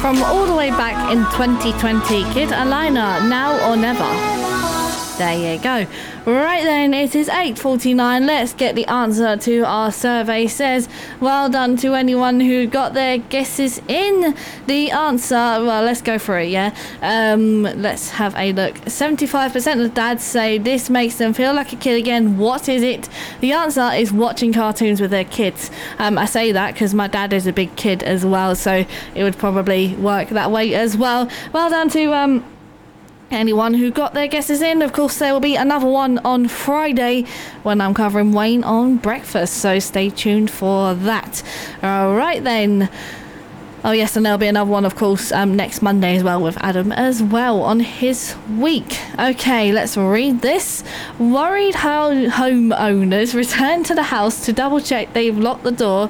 from all the way back in 2020. Kid Alina, Now or Never. There you go. Right then, it is 8:49. Let's get the answer to our survey. Says, well done to anyone who got their guesses in. The answer, well, let's go for it, yeah? Let's have a look. 75% of dads say this makes them feel like a kid again. What is it? The answer is watching cartoons with their kids. I say that because my dad is a big kid as well, so it would probably work that way as well. Well done to anyone who got their guesses in. Of course, there will be another one on Friday when I'm covering Wayne on Breakfast, so stay tuned for that. All right then. Oh yes, and there'll be another one, of course, next Monday as well with Adam as well on his week. Okay, let's read this. Worried how homeowners return to the house to double check they've locked the door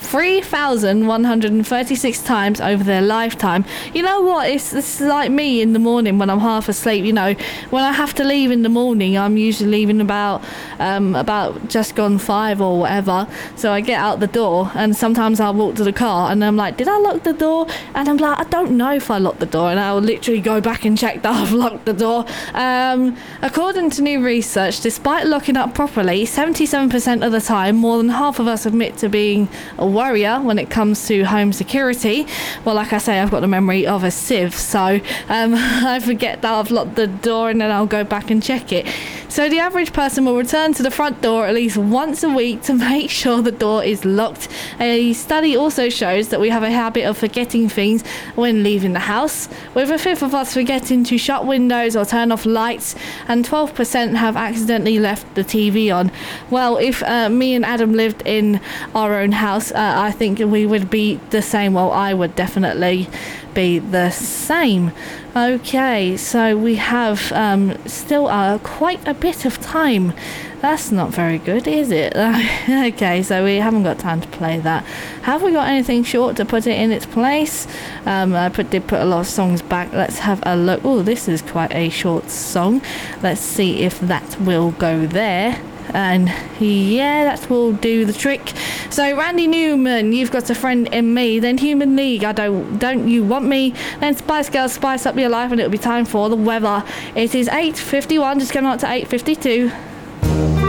3,136 times over their lifetime. You know what? It's like me in the morning when I'm half asleep. You know, when I have to leave in the morning, I'm usually leaving about just gone 5 or whatever. So I get out the door, and sometimes I'll walk to the car, and I'm like, did I lock the door? And I'm like, I don't know if I locked the door, and I'll literally go back and check that I've locked the door. According to new research, despite locking up properly, 77% of the time, more than half of us admit to being a worrier when it comes to home security. Well, like I say, I've got the memory of a sieve, so I forget that I've locked the door, and then I'll go back and check it. So the average person will return to the front door at least once a week to make sure the door is locked. A study also shows that we have a habit of forgetting things when leaving the house, with a fifth of us forgetting to shut windows or turn off lights, and 12% have accidentally left the TV on. Well, if me and Adam lived in our own house, I think we would be the same. Well, I would definitely be the same. Okay, so we have still quite a bit of time. That's not very good, is it? Okay, so we haven't got time to play that. Have we got anything short to put it in its place? I did put a lot of songs back. Let's have a look. Oh, this is quite a short song. Let's see if that will go there. And yeah, that will do the trick. So Randy Newman, You've Got a Friend in Me. Then Human League, Don't You Want Me. Then Spice Girls, Spice Up Your Life, and it'll be time for the weather. It is 8:51, just coming up to 8:52.